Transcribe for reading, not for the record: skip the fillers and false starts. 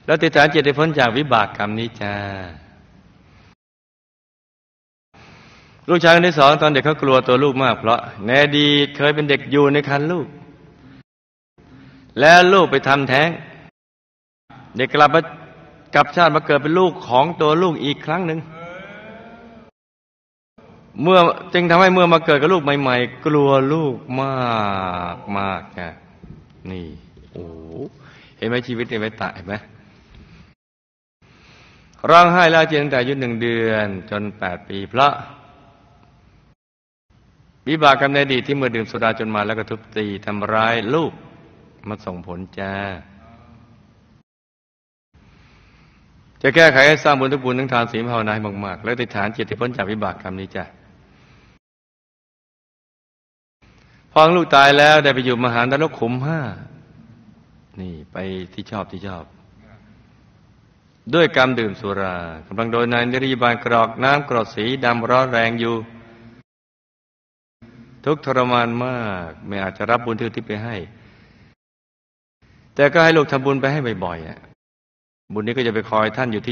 แล้วติดฐานจิตให้พ้นจากวิบากกรรมนี้จ้าลูกชายคนที่สองตอนเด็กเขากลัวตัวลูกมากเพราะในอดีตเคยเป็นเด็กอยู่ในครรภ์ลูกแล้วลูกไปทำแท้งเด็กกลับชาติมาเกิดเป็นลูกของตัวลูกอีกครั้งหนึ่งจึงทำให้เมื่อมาเกิดกับลูกใหม่ๆกลัวลูกมากมากนะนี่โอ้เห็นไหมชีวิตในวัฏฏะเห็นไหมร้องไห้แล้วเจียตั้งแต่อายุ1 เดือนจน8 ปีเพราะวิบากกรรมในอดีตที่เมื่อดื่มสุราจนมาแล้วก็ทุบตีทำร้ายลูกมาส่งผลจ้าจะแก้ไขให้สร้างบุญทุกบุญทั้งทานศีลภาวนาให้มากๆแล้วติดฐานจิตที่พ้นจากวิบากกรรมนี้จ้ะพอลูกตายแล้วได้ไปอยู่มหานรกขุม 5นี่ไปที่ชอบด้วยกรรมดื่มสุรากำลังโดยนายนิริบาลกรอกน้ำกรดสีดำร้อนแรงอยู่ทุกทรมานมากไม่อาจจะรับบุญที่ไปให้แต่ก็ให้ลูกทำบุญไปให้บ่อยๆบุญนี้ก็จะไปคอยท่านอยู่ที่